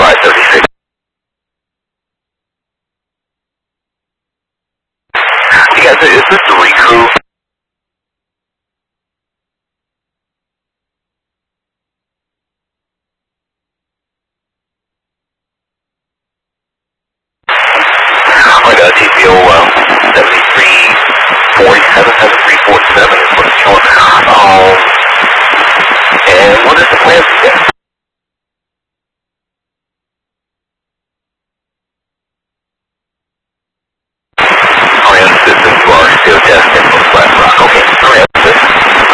536. You guys, is this the recrew? I got a TPO 7347, 7347 is what it's showing. And what is the plan?